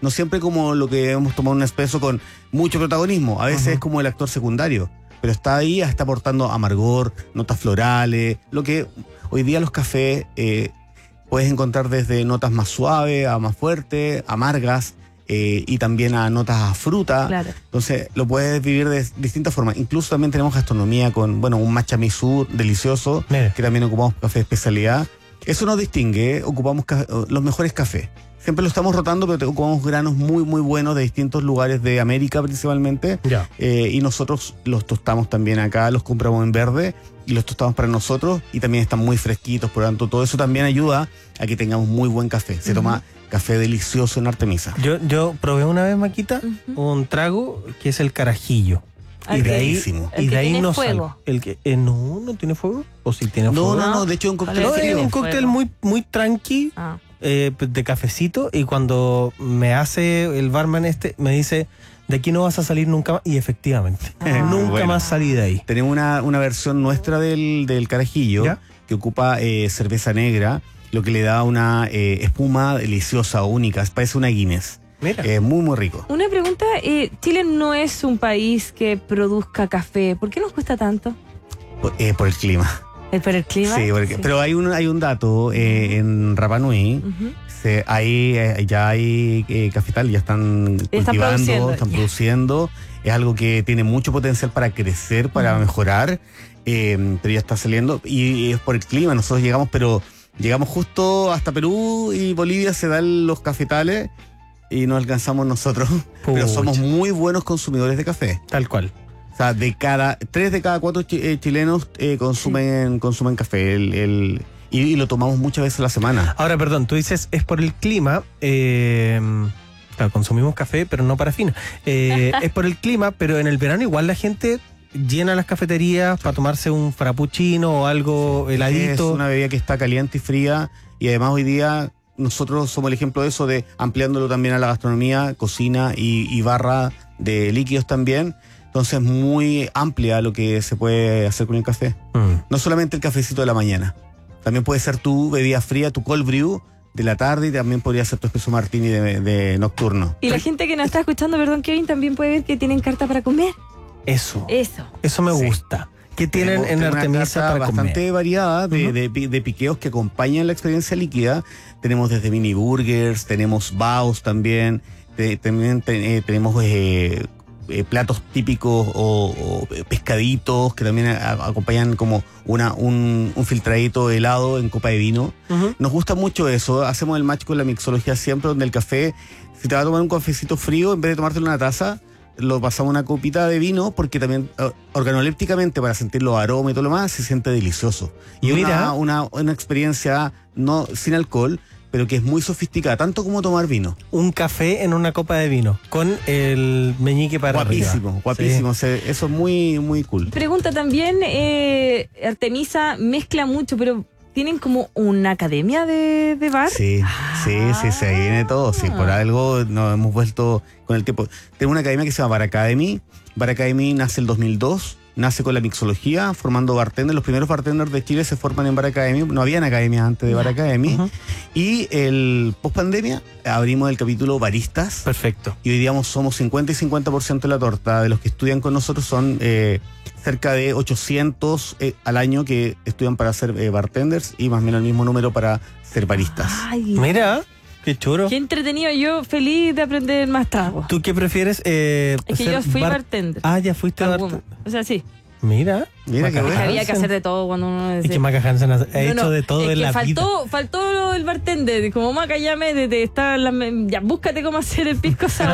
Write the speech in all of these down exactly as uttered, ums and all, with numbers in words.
no siempre como lo que hemos tomado un espresso con mucho protagonismo, a veces uh-huh. es como el actor secundario, pero está ahí, está aportando amargor, notas florales, lo que hoy día los cafés eh, puedes encontrar desde notas más suaves a más fuertes, amargas, eh, y también a notas a fruta. Claro. Entonces lo puedes vivir de distintas formas. Incluso también tenemos gastronomía con, bueno, un matcha misú delicioso, Mira. que también ocupamos café de especialidad. Eso nos distingue, ¿eh? Ocupamos ca- los mejores cafés. Siempre lo estamos rotando, pero ocupamos granos muy, muy buenos de distintos lugares de América principalmente. Ya. Eh, y nosotros los tostamos también acá, los compramos en verde y los tostamos para nosotros y también están muy fresquitos. Por lo tanto, todo eso también ayuda a que tengamos muy buen café. Se uh-huh. toma café delicioso en Artemisa. Yo, yo probé una vez, Maquita, uh-huh. un trago que es el carajillo. Y de ahí, y de ahí no sale. El que eh, no, no tiene fuego. ¿O si tiene no, fuego? No, no, no. De hecho, es un cóctel no, frío. Es un cóctel muy, muy tranqui, ah. eh, de cafecito. Y cuando me hace el barman este, me dice, de aquí no vas a salir nunca más. Y efectivamente, ah. nunca bueno. más salí de ahí. Tenemos una, una versión nuestra del, del carajillo, ¿ya? Que ocupa eh, cerveza negra, lo que le da una eh, espuma deliciosa, única. Parece una Guinness. Mira. Eh, muy, muy rico. Una pregunta, eh, Chile no es un país que produzca café. ¿Por qué nos cuesta tanto? Por, eh, por el clima. ¿El por el clima? Sí, porque, sí. pero hay un, hay un dato eh, en Rapa Nui. Uh-huh. Se, ahí eh, ya hay eh, cafetal, ya están, están cultivando, produciendo, están yeah. produciendo. Es algo que tiene mucho potencial para crecer, para uh-huh. mejorar, eh, pero ya está saliendo. Y, y es por el clima. Nosotros llegamos, pero llegamos justo hasta Perú y Bolivia, se dan los cafetales. Y no alcanzamos nosotros, Pucha. pero somos muy buenos consumidores de café. Tal cual. O sea, de cada, tres de cada cuatro ch- eh, chilenos eh, consumen, sí. consumen café el, el, y, y lo tomamos muchas veces a la semana. Ahora, perdón, tú dices, es por el clima, eh, claro, consumimos café, pero no parafina. Eh, es por el clima, pero en el verano igual la gente llena las cafeterías para tomarse un frappuccino o algo heladito. Es una bebida que está caliente y fría, y además hoy día nosotros somos el ejemplo de eso, de ampliándolo también a la gastronomía, cocina y, y barra de líquidos también. Entonces muy amplia lo que se puede hacer con el café. Mm. No solamente el cafecito de la mañana. También puede ser tu bebida fría, tu cold brew de la tarde, y también podría ser tu espresso martini de, de nocturno. Y la gente que nos está escuchando, perdón Kevin, también puede ver que tienen carta para comer. Eso. Eso. Eso me sí. gusta. ¿Qué tienen en Artemisa para bastante comer? variada de, uh-huh. de, de, de piqueos que acompañan la experiencia líquida. Tenemos desde mini burgers, tenemos baos también, te, también te, eh, tenemos eh, eh, platos típicos o, o pescaditos que también a, acompañan como una un, un filtradito helado en copa de vino. Uh-huh. Nos gusta mucho eso, hacemos el match con la mixología siempre, donde el café, si te vas a tomar un cafecito frío, en vez de tomártelo en una taza, lo pasamos una copita de vino, porque también uh, organolépticamente, para sentir los aromas y todo lo más, se siente delicioso. Y una, una, una experiencia no sin alcohol, pero que es muy sofisticada, tanto como tomar vino. Un café en una copa de vino, con el meñique para guapísimo, arriba. Guapísimo, sí. Eso es muy, muy cool. Pregunta también, eh, Artemisa mezcla mucho, pero ¿tienen como una academia de, de bar? Sí, ah. sí, sí, se viene todo. Sí, por algo nos hemos vuelto con el tiempo. Tengo una academia que se llama Bar Academy. Bar Academy nace el dos mil dos, nace con la mixología, formando bartenders. Los primeros bartenders de Chile se forman en Bar Academy. No habían academias antes de Bar Academy. Uh-huh. Y el post pandemia abrimos el capítulo Baristas. Perfecto. Y hoy día somos cincuenta y cincuenta por ciento de la torta. De los que estudian con nosotros son eh, cerca de ochocientos eh, al año que estudian para ser eh, bartenders, y más o menos el mismo número para ser baristas. Ay, mira, qué choro. Qué entretenido, yo feliz de aprender más tragos. ¿Tú qué prefieres? Eh, es que yo fui bar... bartender. Ah, ya fuiste bartender. O sea, sí. Mira, mira que bueno. Había que hacer de todo cuando uno decía. Y que Maca Hansen ha no, hecho no, de todo es en que la faltó, vida. Faltó el bartender, como Maca ya me de, de estar la, ya búscate cómo hacer el pisco sour.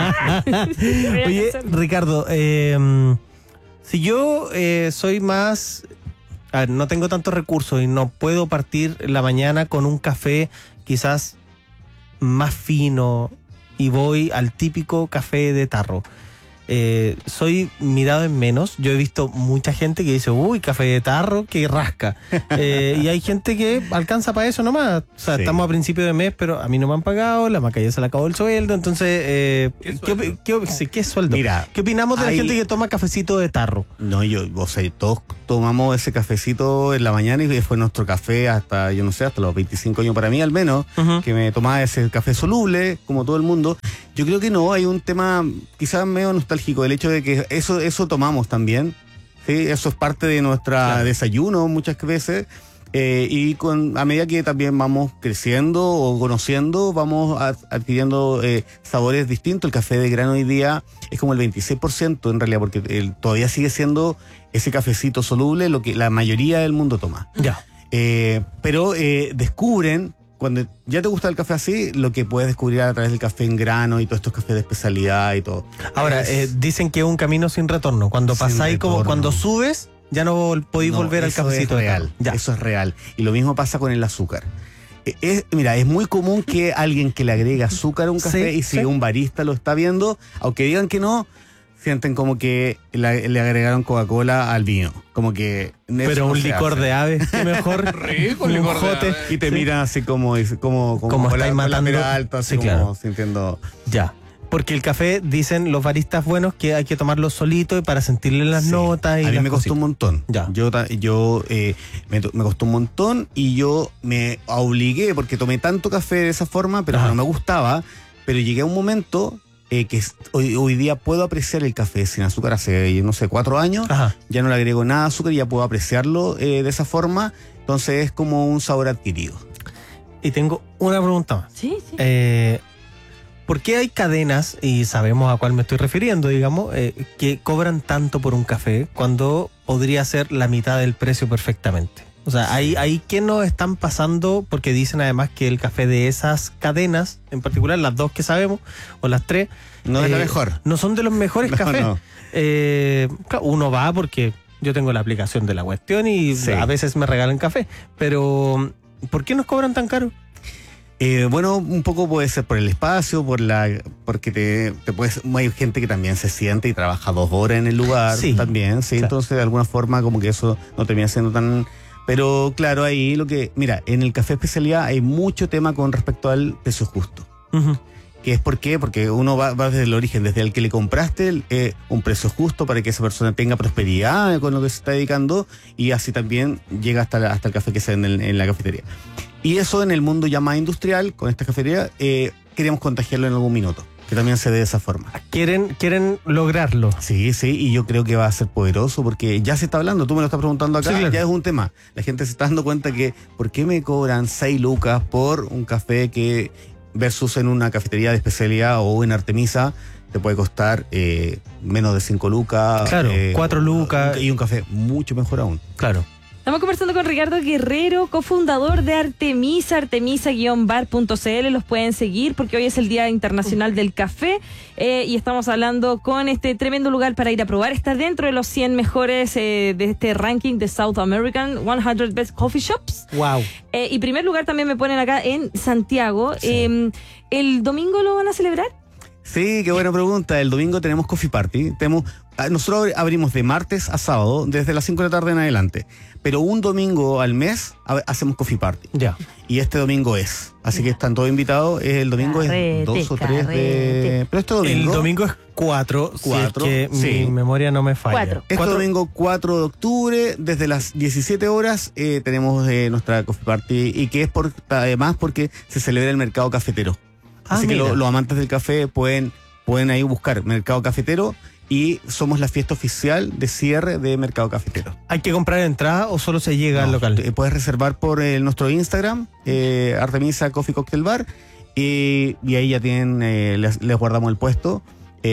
Oye, Ricardo, eh, si yo eh, soy más, a ver, no tengo tantos recursos y no puedo partir la mañana con un café quizás más fino y voy al típico café de tarro, Eh, soy mirado en menos. Yo he visto mucha gente que dice, uy, café de tarro, que rasca. Eh, y hay gente que alcanza para eso nomás. O sea, sí. Estamos a principio de mes, pero a mí no me han pagado, la Maca ya se le acabó el sueldo. Entonces, eh, ¿qué, sueldo? ¿Qué, qué, sí, ¿qué sueldo? Mira, ¿qué opinamos de hay... la gente que toma cafecito de tarro? No, yo, o sea, todos tomamos ese cafecito en la mañana y fue nuestro café hasta, yo no sé, hasta los veinticinco años para mí al menos, uh-huh. que me tomaba ese café soluble, como todo el mundo. Yo creo que no, hay un tema quizás medio nostálgico, el hecho de que eso, eso tomamos también, ¿sí? Eso es parte de nuestro claro. desayuno muchas veces. Eh, y con a medida que también vamos creciendo o conociendo, vamos a, adquiriendo eh, sabores distintos. El café de grano hoy día es como el veintiséis por ciento en realidad, porque el, todavía sigue siendo ese cafecito soluble lo que la mayoría del mundo toma. Ya. Eh, pero eh, descubren, cuando ya te gusta el café así, lo que puedes descubrir a través del café en grano y todos estos cafés de especialidad y todo. Ahora, es, eh, dicen que es un camino sin retorno. Cuando pasáis, como cuando subes, ya no podéis no, volver al cafecito. Es real, ya. Eso es real. Y lo mismo pasa con el azúcar. Es, mira, es muy común que alguien que le agregue azúcar a un café, sí, y si sí. un barista lo está viendo, aunque digan que no, sienten como que la, le agregaron Coca-Cola al vino. Como que... Pero un licor hace. de ave, qué mejor. Rico, un licor jote. De ave. Y te sí. miran así como... como, como, como estáis matando. La mira alta, así sí, como claro. sintiendo... Ya. Porque el café, dicen los baristas buenos, que hay que tomarlo solito y para sentirle las sí. notas. Y a mí las me costó cositas. un montón. Ya. Yo, yo eh, me, me costó un montón y yo me obligué, porque tomé tanto café de esa forma, pero Ajá. no me gustaba. Pero llegué a un momento eh, que hoy, hoy día puedo apreciar el café sin azúcar. Hace, no sé, cuatro años. Ajá. Ya no le agrego nada de azúcar y ya puedo apreciarlo eh, de esa forma. Entonces es como un sabor adquirido. Y tengo una pregunta más. Sí, sí. Eh... ¿Por qué hay cadenas, y sabemos a cuál me estoy refiriendo, digamos, eh, que cobran tanto por un café cuando podría ser la mitad del precio perfectamente? O sea, hay, hay que nos están pasando, porque dicen además que el café de esas cadenas, en particular las dos que sabemos, o las tres... No eh, es la mejor. No son de los mejores no, cafés. No. Eh, uno va porque yo tengo la aplicación de la cuestión y sí. a veces me regalan café, pero ¿por qué nos cobran tan caro? Eh, bueno, un poco puede ser por el espacio, por la, porque te, te puedes, hay gente que también se siente y trabaja dos horas en el lugar, sí, también, sí, claro. Entonces de alguna forma como que eso no termina siendo tan, pero claro, ahí lo que, mira, en el café especialidad hay mucho tema con respecto al precio justo. Uh-huh. ¿Qué es por qué? Porque uno va, va desde el origen, desde el que le compraste eh, un precio justo para que esa persona tenga prosperidad con lo que se está dedicando y así también llega hasta, la, hasta el café que se vende en, en la cafetería. Y eso en el mundo ya más industrial, con esta cafetería, eh, queríamos contagiarlo en algún minuto, que también se dé de esa forma. ¿Quieren, quieren lograrlo? Sí, sí, y yo creo que va a ser poderoso porque ya se está hablando, tú me lo estás preguntando acá, sí, claro. Ya es un tema. La gente se está dando cuenta que, ¿por qué me cobran seis lucas por un café que versus en una cafetería de especialidad o en Artemisa te puede costar eh, menos de cinco lucas? Claro, eh, cuatro lucas. Y un café mucho mejor aún. Claro. Estamos conversando con Ricardo Guerrero, cofundador de Artemisa, artemisa guion bar punto c l. Los pueden seguir porque hoy es el Día Internacional del Café eh, y estamos hablando con este tremendo lugar para ir a probar. Está dentro de los cien mejores eh, de este ranking de South American cien Best Coffee Shops. Wow. Eh, y primer lugar también me ponen acá en Santiago. Sí. Eh, ¿El domingo lo van a celebrar? Sí, qué buena pregunta. El domingo tenemos Coffee Party. Tenemos, nosotros abrimos de martes a sábado, desde las cinco de la tarde en adelante. Pero un domingo al mes hacemos Coffee Party. Ya. Y este domingo es. Así que están todos invitados. El domingo carrete, es dos o tres de... Pero este domingo... El domingo es cuatro. Cuatro, si es que sí. Mi memoria no me falla. Cuatro. Este ¿Cuatro? domingo cuatro de octubre, desde las diecisiete horas, eh, tenemos eh, nuestra Coffee Party. Y que es por, además porque se celebra el mercado cafetero. Ah, Así mira. que lo, los amantes del café pueden, pueden ahí buscar Mercado Cafetero y somos la fiesta oficial de cierre de Mercado Cafetero. ¿Hay que comprar entrada o solo se llega No, al local? te- Puedes reservar por eh, nuestro Instagram, eh, Artemisa Coffee Cocktail Bar, y, y ahí ya tienen, eh, les, les guardamos el puesto.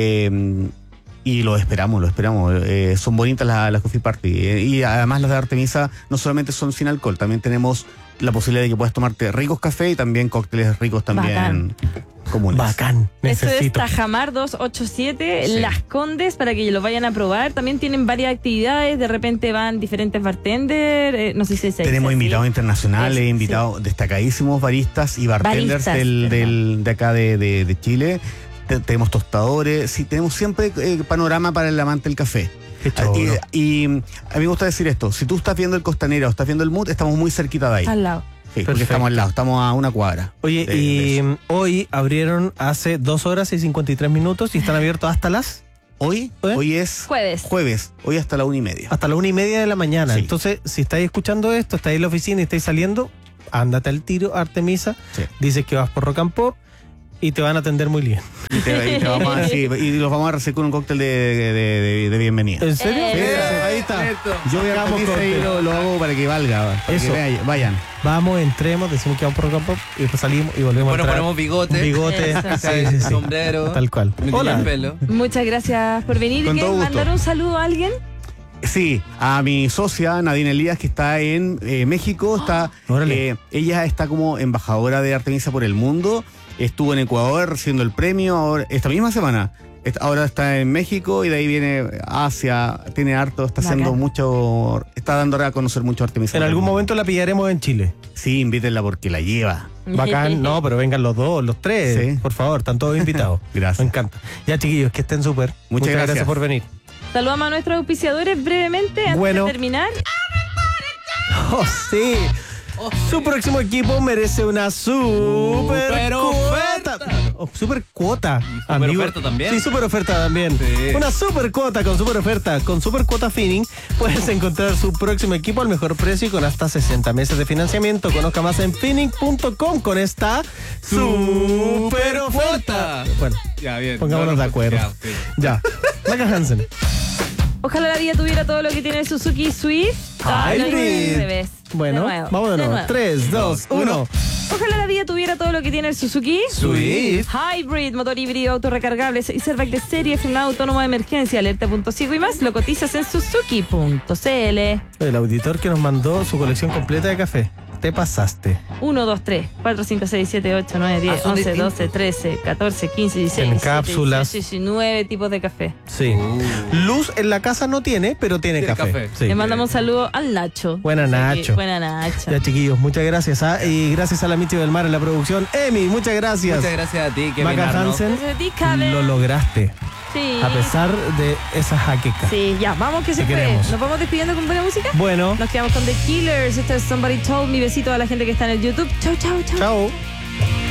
eh, Y lo esperamos, lo esperamos. Eh, son bonitas las, las Coffee Party. Eh, y además las de Artemisa no solamente son sin alcohol, también tenemos la posibilidad de que puedas tomarte ricos café y también cócteles ricos también Bacán. comunes. Bacán. Eso es Necesito. Tajamar doscientos ochenta y siete, Sí. Las Condes, para que lo vayan a probar. También tienen varias actividades, de repente van diferentes bartenders, eh, no sé si se Tenemos dice así. invitados internacionales, Eso, invitados destacadísimos baristas y bartenders Baristas, del, ¿verdad? del- de acá de, de- de Chile. Te- tenemos tostadores, sí, tenemos siempre eh, panorama para el amante del café. Qué choro. Y, y a mí me gusta decir esto, si tú estás viendo el Costanera o estás viendo el Mood, estamos muy cerquita de ahí. Al lado. Sí, porque Perfecto. estamos al lado, estamos a una cuadra. Oye, de- y de eso. hoy abrieron hace dos horas y cincuenta y tres minutos y están abiertos hasta las Hoy, ¿Eh? hoy es Jueves. jueves, hoy hasta la una y media. hasta la una y media de la mañana. Sí. Entonces, si estáis escuchando esto, estáis en la oficina y estáis saliendo, ándate al tiro, Artemisa. Sí. Dices que vas por Rock and Pop. Y te van a atender muy bien. Y, te, y, te vamos a, sí, y los vamos a recibir con un cóctel de, de, de, de bienvenida. ¿En serio? Eh, Sí, eh, ahí está. Yo voy a Hagamos Artemisa y cóctel. lo, lo hago para que valga, para Eso. que vaya- vayan. Vamos, entremos, decimos que vamos por campo y después salimos y volvemos Bueno, a entrar. ponemos bigote. Bigote, Eso. sí, sí, sí. Sombrero. Tal cual. Me Hola. tiñe el pelo. Muchas gracias por venir. Con ¿Quieres todo gusto. mandar un saludo a alguien? Sí, a mi socia Nadine Elías, que está en eh, México, está, Órale. eh, ella está como embajadora de Artemisa por el mundo, estuvo en Ecuador recibiendo el premio ahora, esta misma semana, est- ahora está en México y de ahí viene Asia, tiene harto, está haciendo Bacán. mucho, está dando a conocer mucho Artemisa. En por el algún mundo. momento la pillaremos en Chile. Sí, invítenla porque la lleva. Bacán, no, pero vengan los dos, los tres, Sí. por favor, están todos invitados. Gracias. Me encanta. Ya, chiquillos, que estén súper. Muchas gracias. por venir. Saludamos a nuestros auspiciadores brevemente antes Bueno. de terminar. Oh, sí. Su próximo equipo merece una super, Super cuota. oferta. Oh, super cuota. super amigo. oferta también. Sí, super oferta también. Sí. Una super cuota con super oferta. Con super cuota Finning puedes encontrar su próximo equipo al mejor precio y con hasta sesenta meses de financiamiento. Conozca más en finning punto com con esta super oferta. Bueno, Ya, bien. pongámonos No, de no, acuerdo. ya, sí. Ya. Maca Hansen. Ojalá la vida tuviera todo lo que tiene el Suzuki Swift. Ah, no, Hybrid. al revés. Bueno, De nuevo, vamos de nuevo. nuevo. tres, dos, uno. Ojalá la vida tuviera todo lo que tiene el Suzuki Swift. Hybrid, motor híbrido, autorrecargable, airbag de serie, frenado autónomo de emergencia, alerta punto ciego y más. Lo cotizas en suzuki punto cl. El auditor que nos mandó su colección completa de café. Te pasaste. uno, dos, tres, cuatro, cinco, seis, siete, ocho, nueve, diez, Ah, son once, distintos. doce, trece, catorce, quince, dieciséis, En diecisiete, cápsulas. dieciocho, diecinueve tipos de café. Sí. Luz en la casa no tiene, pero tiene, Tiene café. café. Sí. Le mandamos un saludo al Nacho. Buena, Así que, Nacho. Buena Nacho. Ya, chiquillos, muchas gracias. ¿ah? Y gracias a la Michi del Mar en la producción. Emi, muchas gracias. Muchas gracias a ti, Kevin Maca Arnold. Hansen, Gracias a ti, Kevin. lo lograste. Sí. A pesar de esa jaqueca. Sí, ya, vamos que se Te fue. queremos. ¿Nos vamos despidiendo con buena música? Bueno, Nos quedamos con The Killers. Esto es Somebody Told Me. Besito a la gente que está en el YouTube. Chau, chau, chau. chao.